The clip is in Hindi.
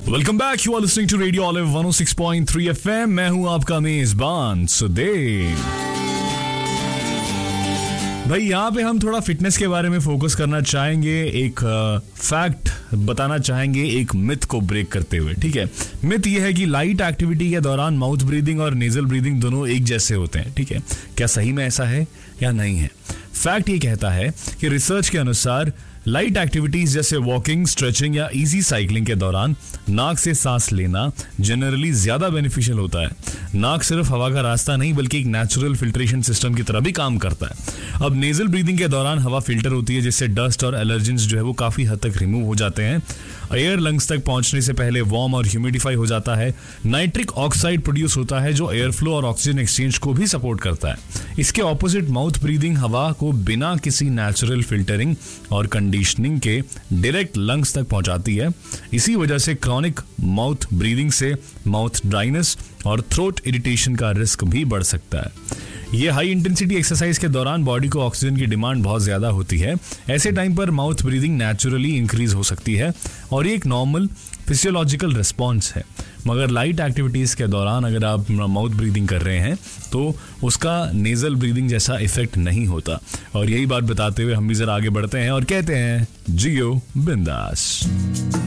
Welcome back, you are listening to radio olive 106.3 FM। मैं हूं आपका मेजबान सुदेव। भाई यहाँ पे हम थोड़ा फिटनेस के बारे में फोकस करना चाहेंगे, एक फैक्ट बताना चाहेंगे एक मिथ को ब्रेक करते हुए। ठीक है, मिथ ये है कि लाइट एक्टिविटी के दौरान माउथ ब्रीदिंग और नेजल ब्रीदिंग दोनों एक जैसे होते हैं। ठीक है, क्या सही में ऐसा है या नहीं है? फैक्ट ये कहता है कि रिसर्च के अनुसार लाइट एक्टिविटीज जैसे वॉकिंग, स्ट्रेचिंग या इजी साइकिलिंग के दौरान नाक से सांस लेना जनरली ज्यादा बेनिफिशियल होता है। नाक सिर्फ हवा का रास्ता नहीं बल्कि एक नेचुरल फिल्ट्रेशन सिस्टम की तरह भी काम करता है। अब नेजल ब्रीदिंग के दौरान हवा फिल्टर होती है जिससे डस्ट और एलर्जेंस जो है वो काफी हद तक रिमूव हो जाते हैं। एयर लंग्स तक पहुंचने से पहले वार्म और ह्यूमिडिफाई हो जाता है। नाइट्रिक ऑक्साइड प्रोड्यूस होता है जो एयर फ्लो और ऑक्सीजन एक्सचेंज को भी सपोर्ट करता है। इसके ऑपोजिट माउथ ब्रीदिंग हवा को बिना किसी नेचुरल फिल्टरिंग और कंडीशनिंग के डायरेक्ट लंग्स तक पहुंचाती है। इसी वजह से क्रॉनिक माउथ ब्रीदिंग से माउथ ड्राइनेस और थ्रोट इरिटेशन का रिस्क भी बढ़ सकता है। ये हाई इंटेंसिटी एक्सरसाइज के दौरान बॉडी को ऑक्सीजन की डिमांड बहुत ज्यादा होती है। ऐसे टाइम पर माउथ ब्रीदिंग नेचुरली इंक्रीज हो सकती है और ये एक नॉर्मल फिजियोलॉजिकल रिस्पॉन्स है। मगर लाइट एक्टिविटीज के दौरान अगर आप माउथ ब्रीदिंग कर रहे हैं तो उसका नेजल ब्रीदिंग जैसा इफेक्ट नहीं होता। और यही बात बताते हुए हम भी जरा आगे बढ़ते हैं और कहते हैं जियो बिंदास।